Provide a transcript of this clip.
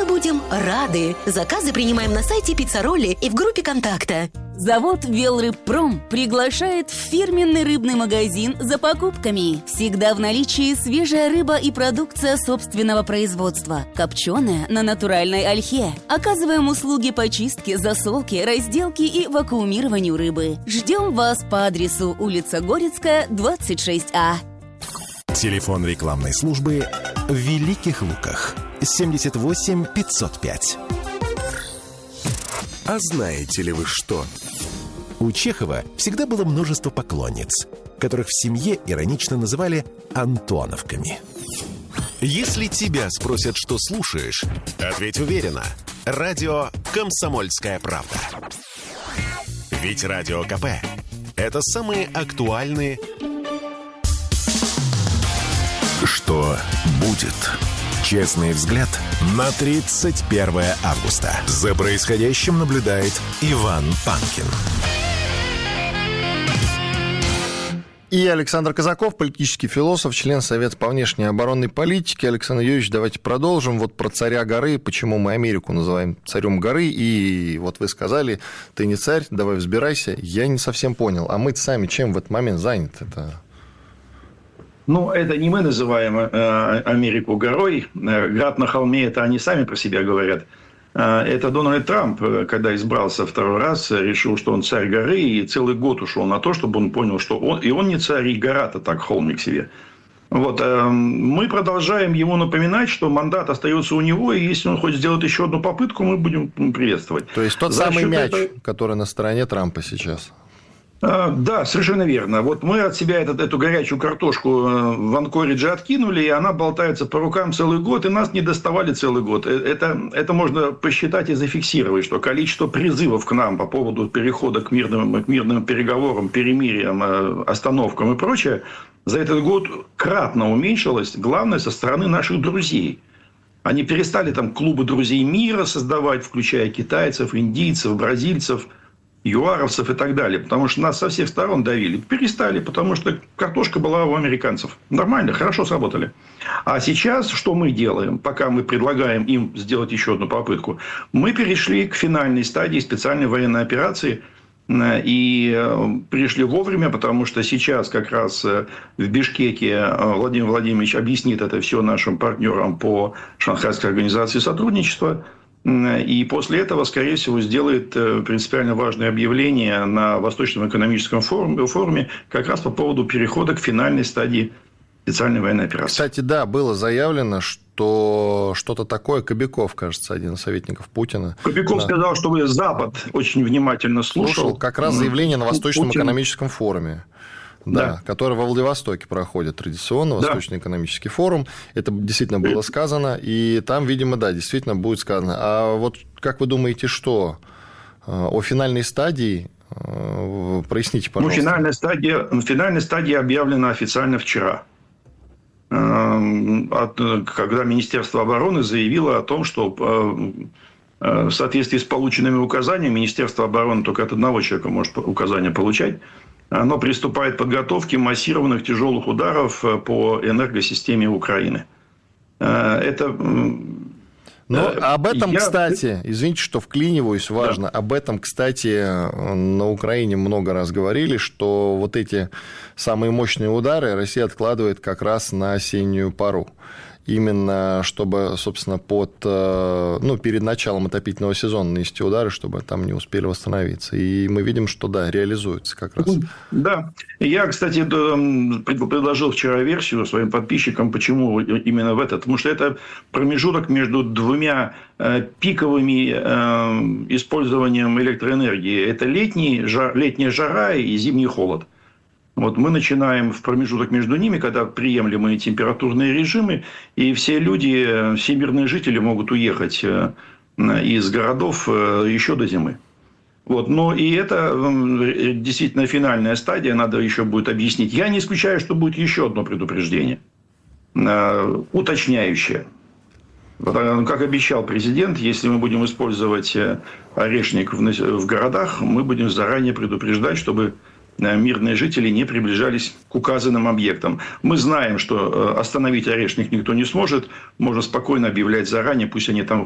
будем рады. Заказы принимаем на сайте Пиццароли и в группе «Контакта». Завод «Велрыбпром» приглашает в фирменный рыбный магазин за покупками. Всегда в наличии свежая рыба и продукция собственного производства. Копченая на натуральной ольхе. Оказываем услуги по чистке, засолке, разделке и вакуумированию рыбы. Ждем вас по адресу улица Горецкая, 26А. Телефон рекламной службы в Великих Луках. 78 505. А знаете ли вы что? У Чехова всегда было множество поклонниц, которых в семье иронично называли Антоновками. Если тебя спросят, что слушаешь, ответь уверенно. Радио «Комсомольская правда». Ведь Радио КП – это самые актуальные... Что будет? Честный взгляд на 31 августа. За происходящим наблюдает Иван Панкин. И Александр Казаков, политический философ, член Совета по внешней и оборонной политике. Александр Юрьевич, давайте продолжим. Вот про царя горы, почему мы Америку называем царем горы. И вот вы сказали, ты не царь, давай взбирайся. Я не совсем понял. А мы сами чем в этот момент заняты-то? Ну, это не мы называем Америку горой. Град на холме, это они сами про себя говорят. Это Дональд Трамп, когда избрался второй раз, решил, что он царь горы, и целый год ушел на то, чтобы он понял, что он не царь, и гора-то так холмик себе. Вот. Мы продолжаем ему напоминать, что мандат остается у него, и если он хочет сделать еще одну попытку, мы будем приветствовать. То есть тот самый мяч, который на стороне Трампа сейчас. Да, совершенно верно. Вот мы от себя эту горячую картошку в Анкоридже откинули, и она болтается по рукам целый год, и нас не доставали целый год. Это можно посчитать и зафиксировать, что количество призывов к нам по поводу перехода к мирным переговорам, перемириям, остановкам и прочее за этот год кратно уменьшилось, главное, со стороны наших друзей. Они перестали там клубы друзей мира создавать, включая китайцев, индийцев, бразильцев, юаровцев и так далее, потому что нас со всех сторон давили. Перестали, потому что картошка была у американцев. Нормально, хорошо сработали. А сейчас что мы делаем, пока мы предлагаем им сделать еще одну попытку? Мы перешли к финальной стадии специальной военной операции. И пришли вовремя, потому что сейчас как раз в Бишкеке Владимир Владимирович объяснит это все нашим партнерам по Шанхайской организации сотрудничества. И после этого, скорее всего, сделает принципиально важное объявление на Восточном экономическом форуме как раз по поводу перехода к финальной стадии специальной военной операции. Кстати, да, было заявлено, что что-то такое, Кобяков, кажется, один из советников Путина. Кобяков сказал, что Запад очень внимательно слушал. Как раз заявление на Восточном экономическом форуме. Да, который во Владивостоке проходит традиционно, Восточный экономический форум. Это действительно было сказано. И там, видимо, да, действительно будет сказано. А вот как вы думаете, что о финальной стадии? Проясните, пожалуйста. Финальная стадия объявлена официально вчера. Когда Министерство обороны заявило о том, что в соответствии с полученными указаниями Министерство обороны только от одного человека может указания получать. Оно приступает к подготовке массированных тяжелых ударов по энергосистеме Украины. Об этом, кстати, извините, что вклиниваюсь, важно, об этом, кстати, на Украине много раз говорили, что вот эти самые мощные удары Россия откладывает как раз на осеннюю пору. Именно чтобы, собственно, перед началом отопительного сезона нанести удары, чтобы там не успели восстановиться. И мы видим, что, да, реализуется как раз. Да. Я, кстати, предложил вчера версию своим подписчикам, почему именно в этот. Потому что это промежуток между двумя пиковыми использованием электроэнергии. Это летняя жара и зимний холод. Вот мы начинаем в промежуток между ними, когда приемлемые температурные режимы, и все люди, все мирные жители могут уехать из городов еще до зимы. Вот. Но и это действительно финальная стадия, надо еще будет объяснить. Я не исключаю, что будет еще одно предупреждение, уточняющее. Как обещал президент, если мы будем использовать орешник в городах, мы будем заранее предупреждать, чтобы мирные жители не приближались к указанным объектам. Мы знаем, что остановить орешник никто не сможет. Можно спокойно объявлять заранее, пусть они там